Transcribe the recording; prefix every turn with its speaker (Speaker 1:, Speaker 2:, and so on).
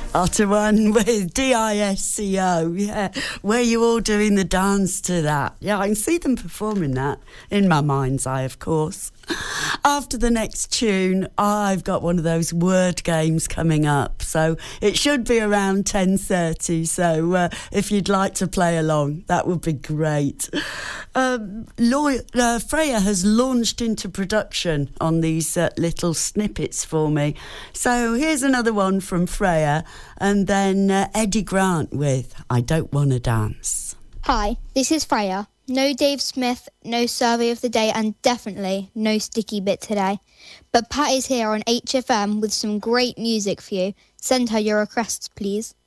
Speaker 1: After one with DISCO, yeah, where you all doing the dance to that. Yeah, I can see them performing that in my mind's eye, of course. After the next tune, I've got one of those word games coming up, so it should be around 10:30. So if you'd like to play along, that would be great. Freya has launched into production on these little snippets for me. So here's another one from Freya, and then Eddie Grant with I Don't Wanna Dance.
Speaker 2: Hi, this is Freya. No Dave Smith, no survey of the day, and definitely no sticky bit today. But Pat is here on HFM with some great music for you. Send her your requests, please.